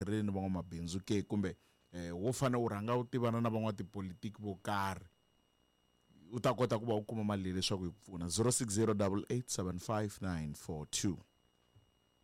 tirheni van'wamabindzu ke kumbe wo fane u rhanga u tivana na van'watipolitiki vo karhi u ta kota ku va u kuma mali leswaku yi ku pfuna 060 88 75942